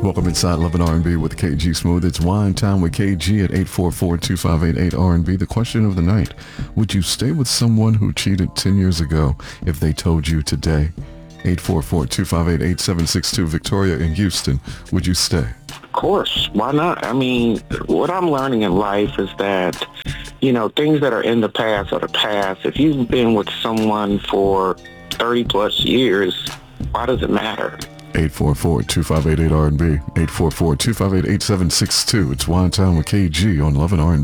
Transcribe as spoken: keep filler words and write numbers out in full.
Welcome inside Love and R and B with K G Smooth. It's Wine Time with K G at eight four four, two five eight, eight R and B. The question of the night: would you stay with someone who cheated ten years ago if they told you today? eight four four, two five eight, eight seven six two. Victoria in Houston, would you stay? Of course. Why not? I mean, what I'm learning in life is that, you know, things that are in the past are the past. If you've been with someone for thirty plus years, why does it matter? eight four four, two five eight, eight R and B. eight four four, two five eight, eight seven six two. It's Wine Time with K G on Love and R and B.